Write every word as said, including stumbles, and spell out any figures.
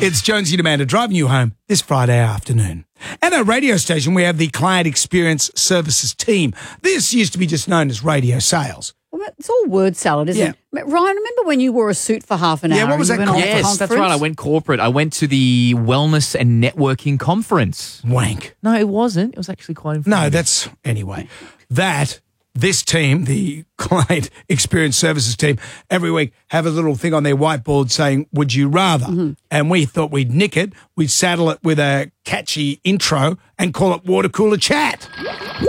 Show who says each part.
Speaker 1: It's Jonesy and Amanda driving you home this Friday afternoon. At our radio station, we have the Client Experience Services team. This used to be just known as radio sales.
Speaker 2: Well, it's all word salad, isn't
Speaker 1: Yeah.
Speaker 2: it? Ryan, remember when you wore a suit for half an
Speaker 1: Yeah,
Speaker 2: hour?
Speaker 1: what was
Speaker 2: and
Speaker 1: that
Speaker 2: you went
Speaker 1: called?
Speaker 2: on a
Speaker 3: Yes, that's
Speaker 2: conference?
Speaker 3: right. I went corporate. I went to the Wellness and Networking Conference.
Speaker 1: Wank.
Speaker 3: No, it wasn't. It was actually quite
Speaker 1: No,
Speaker 3: informative.
Speaker 1: that's, anyway, that, this team, the Client Experience Services team, every week have a little thing on their whiteboard saying, would you rather?
Speaker 2: Mm-hmm.
Speaker 1: And we thought we'd nick it, we'd saddle it with a catchy intro and call it Water Cooler Chat.